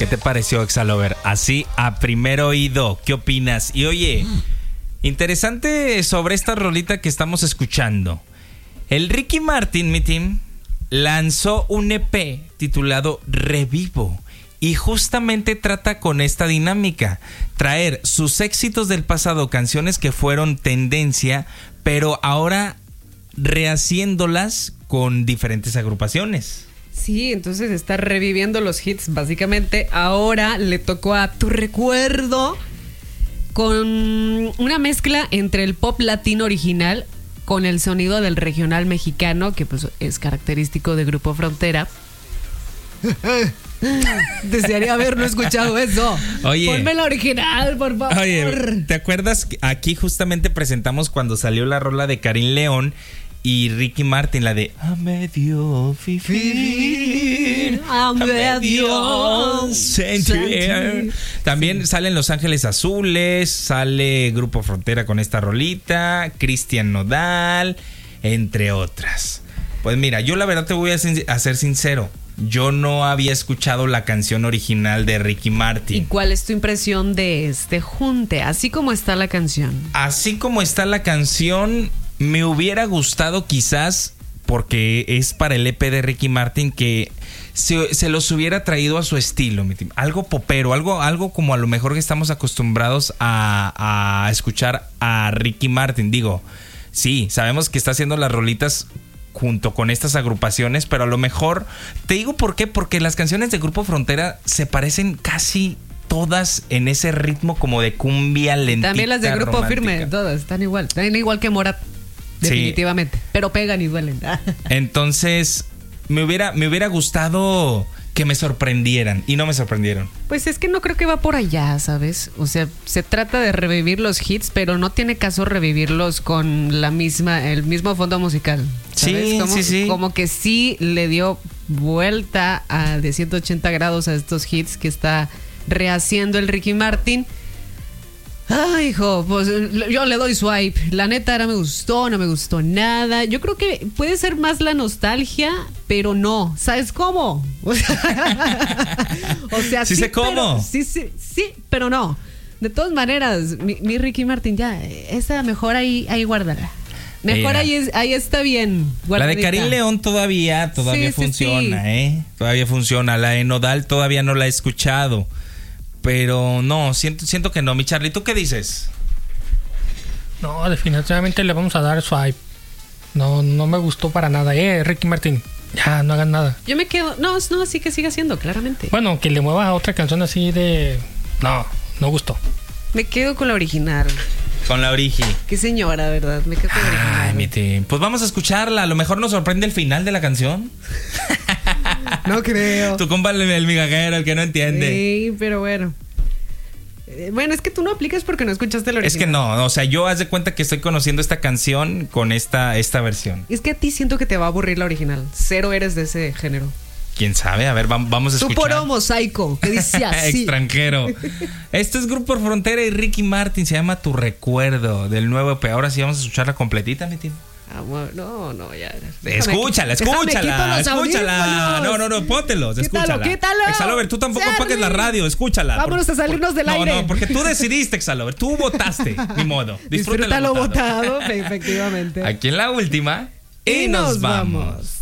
¿Qué te pareció, Exalover? Así a primer oído, ¿qué opinas? Y oye, interesante sobre esta rolita que estamos escuchando. El Ricky Martin, mi team, lanzó un EP titulado Revivo. Y justamente trata con esta dinámica, traer sus éxitos del pasado, canciones que fueron tendencia, pero ahora rehaciéndolas con diferentes agrupaciones. Sí, entonces está reviviendo los hits, básicamente. Ahora le tocó a Tu Recuerdo, con una mezcla entre el pop latino original con el sonido del regional mexicano, que pues es característico de Grupo Frontera. Desearía haberlo escuchado eso. Oye, ponme la original, por favor. Oye, ¿te acuerdas que aquí justamente presentamos cuando salió la rola de Karim León y Ricky Martin, la de A medio vivir, a medio sentir? También salen Los Ángeles Azules, sale Grupo Frontera con esta rolita, Cristian Nodal, entre otras. Pues mira, yo la verdad te voy a ser sincero. Yo no había escuchado la canción original de Ricky Martin. ¿Y cuál es tu impresión de este junte? Así como está la canción. Así como está la canción, me hubiera gustado quizás, porque es para el EP de Ricky Martin, que se los hubiera traído a su estilo, mi team. Algo popero, algo como a lo mejor que estamos acostumbrados a escuchar a Ricky Martin. Digo, sí, sabemos que está haciendo las rolitas junto con estas agrupaciones, pero a lo mejor, te digo por qué, porque las canciones de Grupo Frontera se parecen casi todas en ese ritmo como de cumbia lentita. También las de Grupo romántica. Firme, todas están igual que Morat, definitivamente, sí. Pero pegan y duelen. Entonces, me hubiera gustado que me sorprendieran, y no me sorprendieron. Pues es que no creo que va por allá, ¿sabes? O sea, se trata de revivir los hits, pero no tiene caso revivirlos con el mismo fondo musical, ¿sabes? Sí. Como que sí le dio vuelta de 180 grados a estos hits que está rehaciendo el Ricky Martin. Ay, hijo, pues yo le doy swipe. La neta, ahora no me gustó nada. Yo creo que puede ser más la nostalgia, pero no. ¿Sabes cómo? O sea, sí sé cómo. Sí, pero no. De todas maneras, mi Ricky Martin, ya, esa mejor ahí guárdala. Mejor ahí está bien. Guardadita. La de Karim León todavía funciona, sí. Todavía funciona. La de Nodal todavía no la he escuchado. Pero no, siento que no. Mi Charlie, ¿tú qué dices? No, definitivamente le vamos a dar swipe. No me gustó para nada. Ricky Martin, ya no hagan nada. Yo me quedo. No, sí que sigue haciendo, claramente. Bueno, que le mueva a otra canción así de. No gustó. Me quedo con la original. Con la origi. Qué señora, ¿verdad? Me quedo con la original. Ay, mi team. Pues vamos a escucharla. A lo mejor nos sorprende el final de la canción. No creo. Tu compa el migajero, el que no entiende. Sí, pero bueno. Bueno, es que tú no aplicas porque no escuchaste la original. Es que no, o sea, yo haz de cuenta que estoy conociendo esta canción con esta versión. Es que a ti siento que te va a aburrir la original. Cero eres de ese género. ¿Quién sabe? A ver, vamos a escuchar. Tú por mosaico, que dice así. Extranjero. Esto es Grupo Frontera y Ricky Martin. Se llama Tu Recuerdo, del nuevo EP. Ahora sí vamos a escucharla completita, mi tío. No, ya. Escúchala. No, póntelos, escúchala. Quítalo. Exalover, tú tampoco apagues la radio, escúchala. Vámonos a salirnos del aire. No, porque tú decidiste, Exalover. Tú votaste, ni modo. Disfrútalo votado, efectivamente. Aquí en la última. Y nos vamos.